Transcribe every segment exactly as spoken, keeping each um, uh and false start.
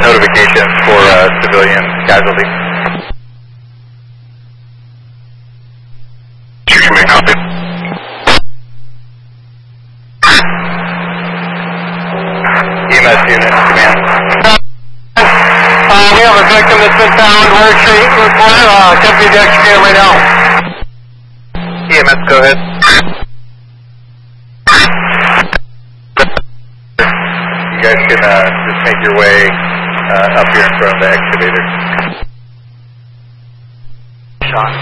notifications for uh, civilian casualty. Street command, copy. E M S unit, command. Uh, we have a victim that's been found. We're treat, report, uh, company to execute right now. E M S, go ahead. You guys can uh, just make your way uh, up here in front of the excavator. Sean.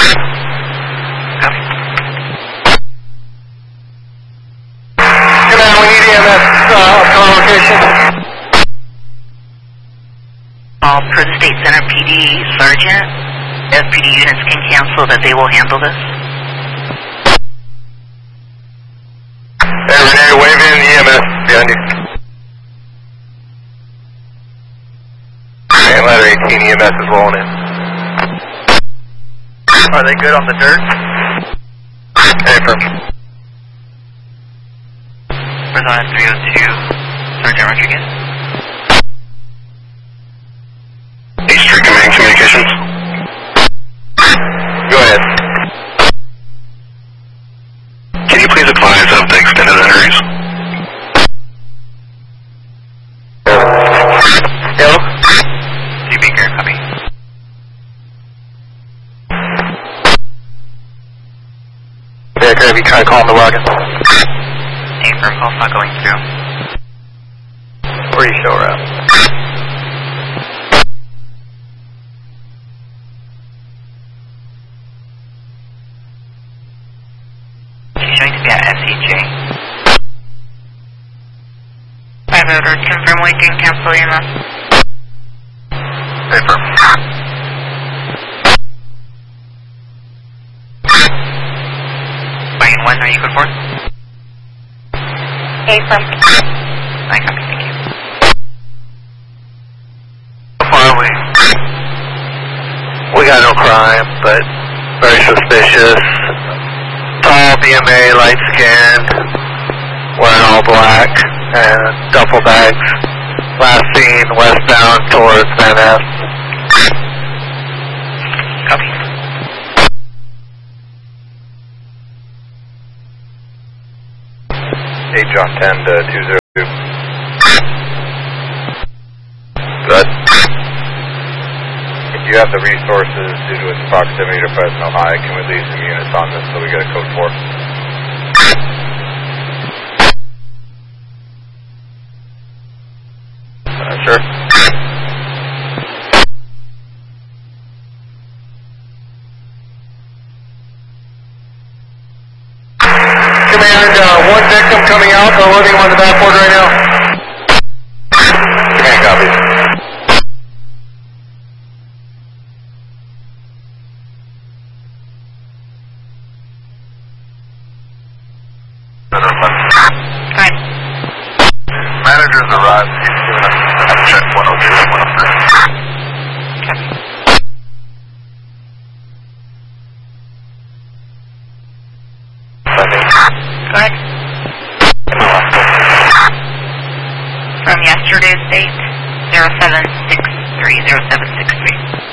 Command, we need E M S uh, up to our location. All per the State Center P D Sergeant, S P D units can cancel that they will handle this. Hey, Renee, wave in E M S behind you. And ladder eighteen E M S is rolling in. Are they good on the dirt? Hey, firm. Present three oh two, Sergeant Rodriguez. East Street command, communications. Go ahead. Can you please advise of the extent of the injuries? Hello? Two Beaker, copy. Baker, have you tried calling the wagon? Hey, firm call's not going through. Where you show her at? She's showing to be at S H A. Five orders, confirm we can cancel E M S. Hey, firm. Wagon one, are you good for? Hey, from I copy, thank you. So far, we, we got no crime, but very suspicious. Tall, B M A, light skinned, wearing all black, and duffel bags. Last seen westbound towards Van Ness. Copy. eight John ten to two zero two. Good. If you have the resources due to its proximity to Fresno High, can we leave some units on this so we get a code four? Uh, sure. Command, uh, one victim coming out. We're loading him on the backboard right now. Command copies. Fine. Managers arrived. He's given us a check one oh two and one oh three. Copy. Go ahead. From yesterday's date, zero seven six three, zero seven six three.